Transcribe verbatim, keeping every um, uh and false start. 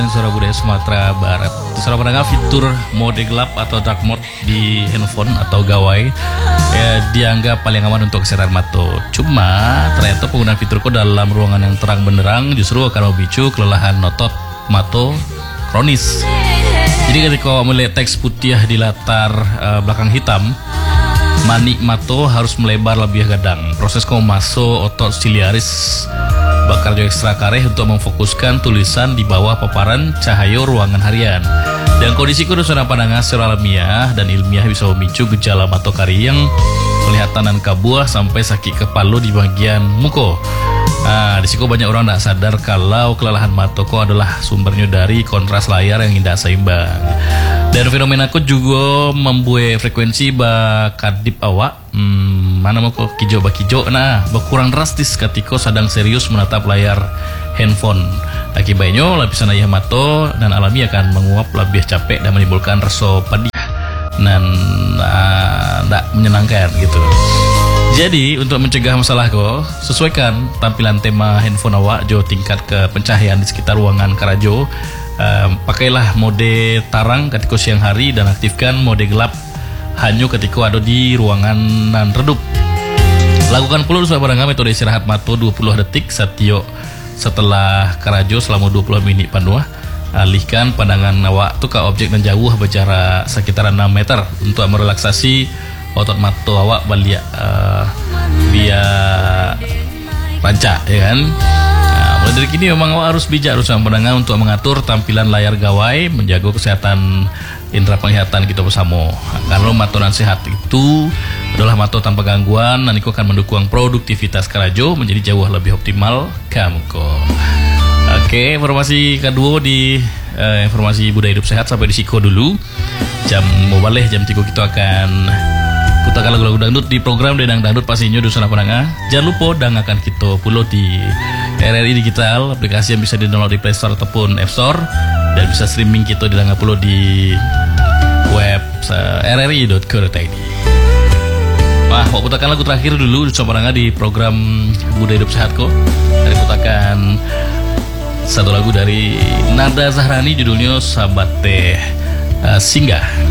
Suara Budaya Sumatera Barat. Suara pendengar, fitur mode gelap atau dark mode di handphone atau gawai ya, dianggap paling aman untuk kesehatan mata. Cuma ternyata penggunaan fitur kode dalam ruangan yang terang benderang justru akan memicu kelelahan otot mata kronis. Jadi ketika melihat teks putih di latar uh, belakang hitam, manik mata harus melebar lebih gadang. Proses kau masuk otot ciliaris bakar jo ekstra kareh untuk memfokuskan tulisan di bawah paparan cahaya ruangan harian. Dan kondisi kudu sudah pandangan secara alamiah dan ilmiah bisa memicu gejala mata kari yang kelihatan dan kabuah sampai sakit kepala di bagian muka. Nah, di situ banyak orang tak sadar kalau kelelahan mata ko adalah sumbernya dari kontras layar yang tidak seimbang. Dan fenomena ko juga membuat frekuensi bakadip awak hmm, mana mau kok kijo bakijo nah berkurang drastis ketika sedang serius menatap layar handphone. Akibatnya lapisan ayah mata dan alami akan menguap lebih capek dan menimbulkan rasa pedih dan tidak uh, menyenangkan gitu. Jadi untuk mencegah masalah ko, sesuaikan tampilan tema handphone awak jo tingkat ke pencahayaan di sekitar ruangan karajo. Um, pakailah mode tarang ketika siang hari dan aktifkan mode gelap hanya ketika ada di ruangan nan redup. Lakukan pula supaya barangnya metode istirahat mata dua puluh detik setiap setelah karajo selama dua puluh menit panduah. Alihkan pandangan awak tu ke objek dan jauh berjarak sekitar enam meter untuk merelaksasi otot mata awak balik uh, biar rancak ya kan. Nah, mulai dari kini memang awak harus bijak harus pandangan untuk mengatur tampilan layar gawai, menjaga kesehatan indera penglihatan kita bersama. Karena mata dan sehat itu adalah mata tanpa gangguan dan itu akan mendukung produktivitas karajo menjadi jauh lebih optimal kamu kok. Oke, informasi kedua di uh, informasi budaya hidup sehat sampai di siko dulu. Jam mau balik jam tiga kita akan putarkan lagu-lagu dangdut di program Denang Dangdut pastinya dosa pendengar. Jangan lupa dang akan kita pulo di R R I Digital, aplikasi yang bisa di-download di Play Store ataupun App Store, dan bisa streaming kita di dang pulo di web uh, r r i dot co dot i d. Wah, mau putarkan lagu terakhir dulu dosa pendengar di program Budaya Hidup Sehat kok. Dari putarkan satu lagu dari Nada Zahrani judulnya Sahabat Teh uh, Singgah.